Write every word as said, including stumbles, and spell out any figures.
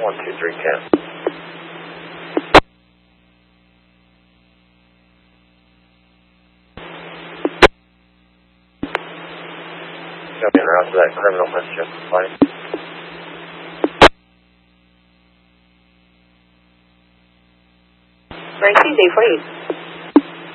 one two three ten. Copy en route to that criminal mischief flight. nineteen day, please.